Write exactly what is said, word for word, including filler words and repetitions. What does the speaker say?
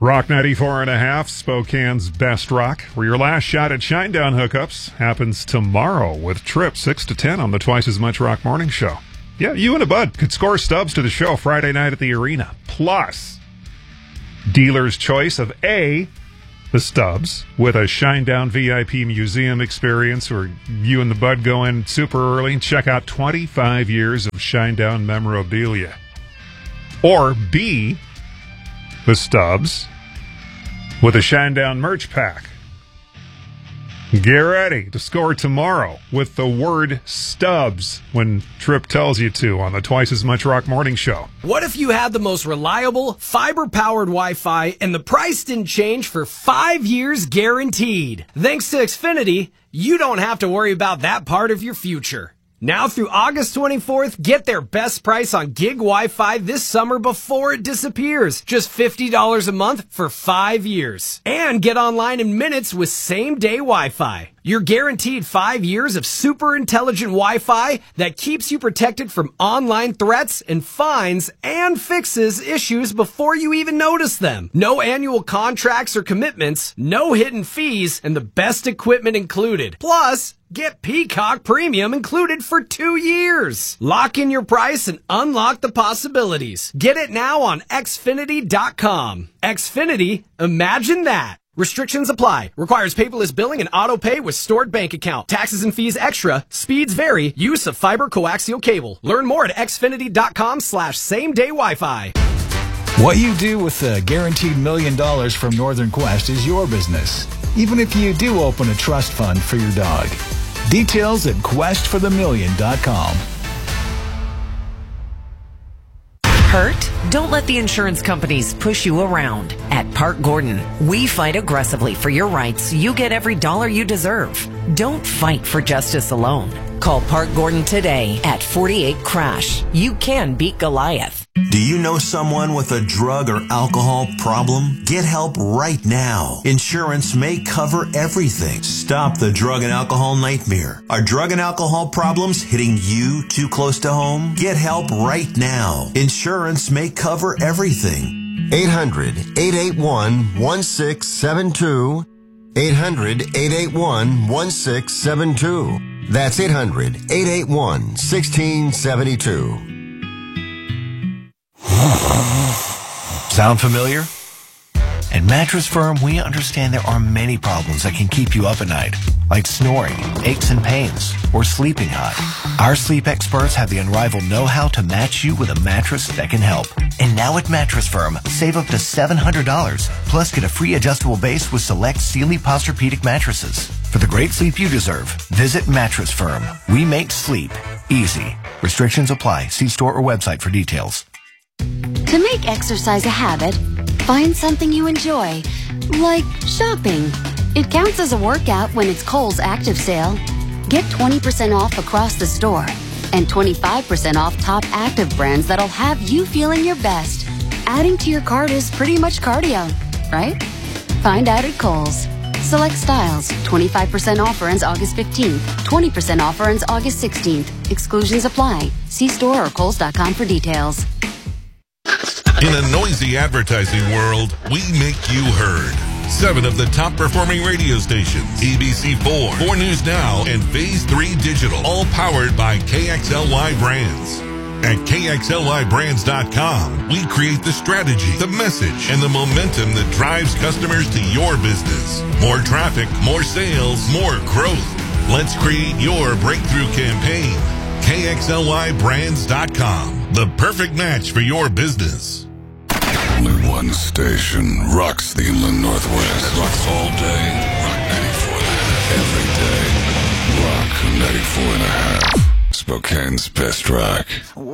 Rock ninety-four and a half, Spokane's best rock, where your last shot at Shinedown hookups happens tomorrow with Trip six to ten on the Twice as Much Rock Morning Show. Yeah, you and a bud could score stubs to the show Friday night at the arena. Plus, dealer's choice of A, the stubs, with a Shinedown V I P museum experience where you and the bud go in super early and check out twenty-five years of Shinedown memorabilia. Or B, the stubs, with a Shinedown merch pack. Get ready to score tomorrow with the word stubs when Trip tells you to on the Twice as Much Rock Morning Show. What if you had the most reliable, fiber-powered Wi-Fi and the price didn't change for five years guaranteed? Thanks to Xfinity, you don't have to worry about that part of your future. Now through August twenty-fourth, get their best price on gig Wi-Fi this summer before it disappears. Just fifty dollars a month for five years. And get online in minutes with same-day Wi-Fi. You're guaranteed five years of super intelligent Wi-Fi that keeps you protected from online threats and fines and fixes issues before you even notice them. No annual contracts or commitments, no hidden fees, and the best equipment included. Plus, get Peacock Premium included for two years. Lock in your price and unlock the possibilities. Get it now on Xfinity dot com. Xfinity, imagine that. Restrictions apply. Requires paperless billing and auto pay with stored bank account. Taxes and fees extra. Speeds vary. Use of fiber coaxial cable. Learn more at Xfinity dot com slash same day Wi-Fi. What you do with a guaranteed million dollars from Northern Quest is your business, even if you do open a trust fund for your dog. Details at quest for the million dot com. Hurt? Don't let the insurance companies push you around. At Park Gordon, we fight aggressively for your rights so you get every dollar you deserve. Don't fight for justice alone. Call Park Gordon today at forty-eight crash. You can beat Goliath. Do you know someone with a drug or alcohol problem? Get help right now. Insurance may cover everything. Stop the drug and alcohol nightmare. Are drug and alcohol problems hitting you too close to home? Get help right now. Insurance may cover everything. eight hundred, eight eight one, one six seven two. eight hundred, eight eight one, one six seven two. That's eight hundred, eight eight one, one six seven two. Sound familiar? At Mattress Firm, we understand there are many problems that can keep you up at night, like snoring, aches and pains, or sleeping hot. Our sleep experts have the unrivaled know-how to match you with a mattress that can help. And now at Mattress Firm, save up to seven hundred dollars, plus get a free adjustable base with select Sealy Posturepedic mattresses. For the great sleep you deserve, visit Mattress Firm. We make sleep easy. Restrictions apply. See store or website for details. To make exercise a habit, find something you enjoy, like shopping. It counts as a workout when it's Kohl's Active Sale. Get twenty percent off across the store and twenty-five percent off top active brands that'll have you feeling your best. Adding to your cart is pretty much cardio, right? Find out at Kohl's. Select styles. twenty-five percent offer ends August fifteenth. twenty percent offer ends August sixteenth. Exclusions apply. See store or kohls dot com for details. In a noisy advertising world, we make you heard. Seven of the top performing radio stations, A B C four, four News Now, and Phase three Digital, all powered by K X L Y Brands. At K X L Y brands dot com, we create the strategy, the message, and the momentum that drives customers to your business. More traffic, more sales, more growth. Let's create your breakthrough campaign. K X L Y brands dot com, the perfect match for your business. Only one station rocks the Inland Northwest. Rocks all day. Rock ninety-four and a half. Every day. Rock ninety-four and a half. Spokane's best rock.